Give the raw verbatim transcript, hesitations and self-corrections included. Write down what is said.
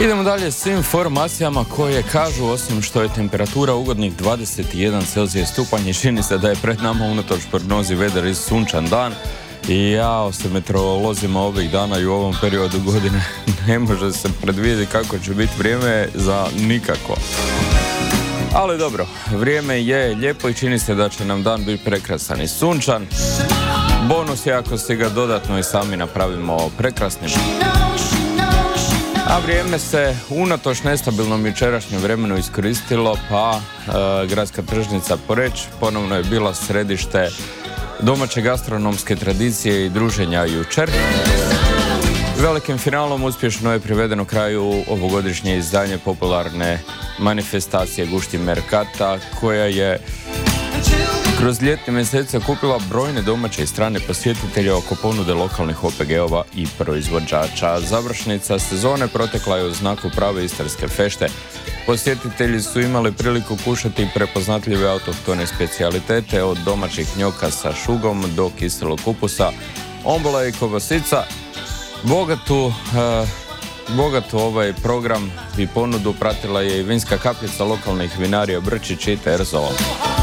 Idemo dalje s informacijama koje kažu, osim što je temperatura ugodnih dvadeset jedan Celzijus stupanj i čini se da je pred nama unatoč prognozi vedar i sunčan dan. I ja se meteorolozima ovih dana i u ovom periodu godine ne može se predvidjeti kako će biti vrijeme za nikako. Ali dobro, vrijeme je lijepo i čini se da će nam dan biti prekrasan i sunčan. Bonus je ako se ga dodatno i sami napravimo prekrasnim. A vrijeme se unatoč nestabilnom jučerašnjem vremenu iskoristilo, pa e, gradska tržnica Poreč ponovno je bila središte domaće gastronomske tradicije i druženja jučer. Velikim finalom uspješno je privedeno kraju ovogodišnje izdanje popularne manifestacije Gušti Merkata, koja je kroz ljetne mjesece kupila brojne domaće i strane posjetitelje oko ponude lokalnih O P G-ova i proizvođača. Završnica sezone protekla je u znaku prave istarske fešte. Posjetitelji su imali priliku kušati prepoznatljive autohtone specijalitete od domaćih njoka sa šugom do kiselog kupusa, ombola i kobasica. Bogatu, eh, bogatu ovaj program i ponudu pratila je i vinska kapljica lokalnih vinarija Brčić i Terzo.